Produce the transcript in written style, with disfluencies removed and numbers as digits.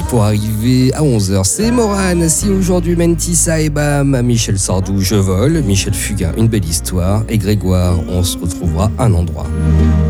pour arriver à 11h. C'est Morane, si aujourd'hui Mentissa et Bam, Michel Sardou, Je vole, Michel Fugain, Une belle histoire, et Grégoire, On se retrouvera à un endroit.